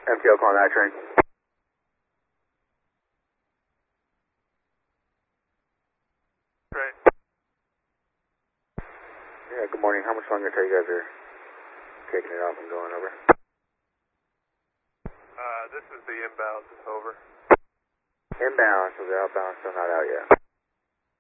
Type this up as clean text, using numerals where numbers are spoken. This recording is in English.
MTL calling that train. Great. Yeah, good morning. How much longer until you guys are taking it off and going over? This is the inbound. Over. Inbound, so the outbound still not out yet.